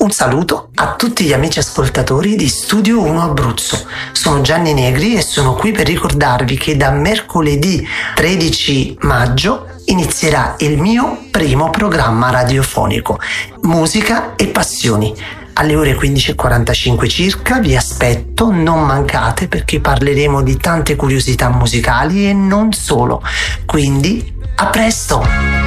Un saluto a tutti gli amici ascoltatori di Studio 1 Abruzzo. Sono Gianni Negri e sono qui per ricordarvi che da mercoledì 13 maggio inizierà il mio primo programma radiofonico, Musica e Passioni. Alle ore 15:45 circa vi aspetto, non mancate, perché parleremo di tante curiosità musicali e non solo. Quindi, a presto!